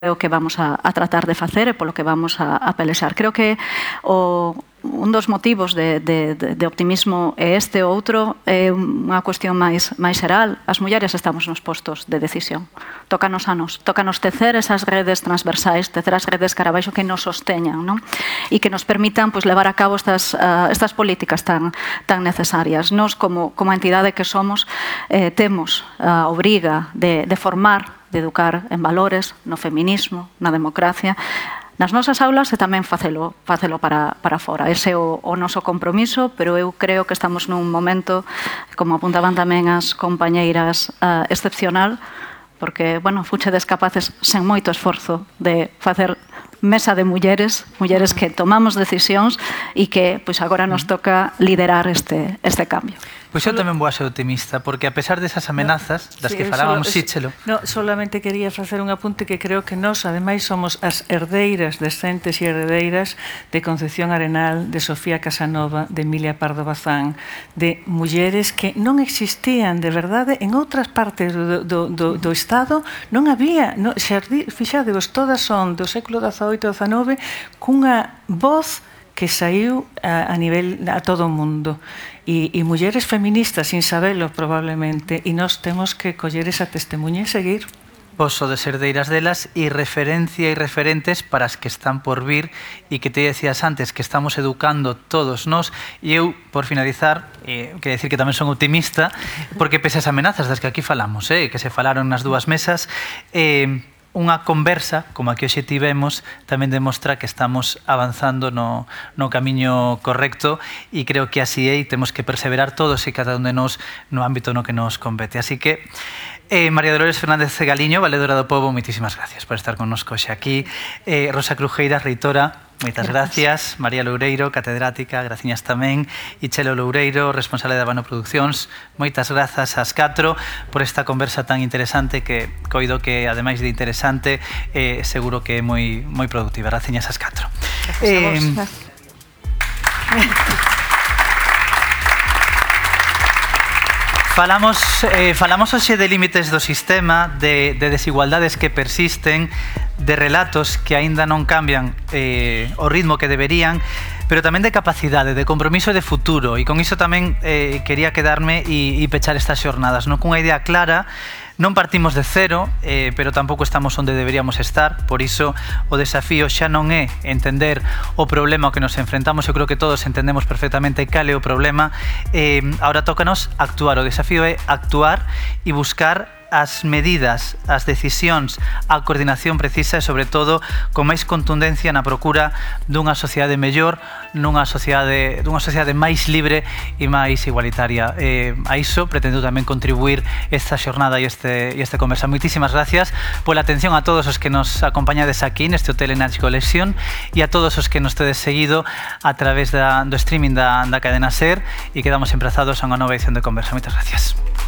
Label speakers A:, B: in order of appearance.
A: o que vamos a tratar de facer e polo que vamos a pelexar. Creo que un dos motivos de optimismo é este ou outro é unha cuestión máis xeral. As mulleres estamos nos postos de decisión. Tócanos a nos tecer esas redes transversais, tecer as redes cara abaixo que nos sosteñan, non? E que nos permitan levar a cabo estas políticas tan necesarias. Nos, como entidade que somos, temos a obriga de formar, de educar en valores, no feminismo, na democracia, nas nosas aulas e tamén facelo para fora. Ese é o noso compromiso, pero eu creo que estamos nun momento, como apuntaban tamén as compañeiras, excepcional, porque, bueno, fuchedes capaces, sen moito esforzo, de facer mesa de mulleres que tomamos decisións e que, pois, agora nos toca liderar este cambio.
B: Pois eu tamén vou a ser optimista, porque a pesar desas amenazas das que falábamos, síchelo.
C: Solamente quería facer un apunte que creo que nós, ademais, somos as herdeiras descentes e herdeiras de Concepción Arenal, de Sofía Casanova, de Emilia Pardo Bazán, de mulleres que non existían de verdade en outras partes do Estado, non había, fixadevos, todas son do século XVIII e XIX, cunha voz que saiu a todo o mundo. E mulleres feministas, sin sabelo, probablemente, e nós temos que coller esa testemunha e seguir.
B: Vos sodes herdeiras delas e referencia e referentes para as que están por vir e que te decías antes que estamos educando todos nós. E eu, por finalizar, quero decir que tamén son optimista, porque pese as amenazas das que aquí falamos, que se falaron nas dúas mesas, unha conversa, como a que hoxe tivemos, tamén demostra que estamos avanzando no camiño correcto e creo que así é e temos que perseverar todos e cada un de nós no ámbito no que nos compete. Así que, María Dolores Fernández Galiño, Valedora do Pobo, moitísimas gracias por estar connosco hoxe aquí. Rosa Crujeira, reitora, moitas gracias. María Loureiro, catedrática, graciñas tamén. E Chelo Loureiro, responsable de Habano Produccións, moitas grazas ás catro por esta conversa tan interesante que coido que, ademais de interesante, seguro que é moi productiva. Graciñas ás catro.
C: Gracias a vos.
B: Falamos hoxe de límites do sistema, de desigualdades que persisten, de relatos que aínda non cambian o ritmo que deberían, pero tamén de capacidade, de compromiso e de futuro. E con iso tamén quería quedarme e pechar estas xornadas, non cunha idea clara. Non partimos de cero, pero tampouco estamos onde deberíamos estar. Por iso o desafío xa non é entender o problema ao que nos enfrentamos. Eu creo que todos entendemos perfectamente cal é o problema. Ahora tócanos actuar. O desafío é actuar e buscar as medidas, as decisións, a coordinación precisa e, sobre todo, con máis contundencia na procura dunha sociedade mellor, dunha sociedade máis libre e máis igualitaria. A iso pretendo tamén contribuir esta xornada e esta conversa. Moitísimas gracias pola atención a todos os que nos acompañades aquí neste Hotel Energy Collection e a todos os que nos tedes seguido a través do streaming da cadena SER, e quedamos emplazados a unha nova edición de Conversa. Moitas gracias.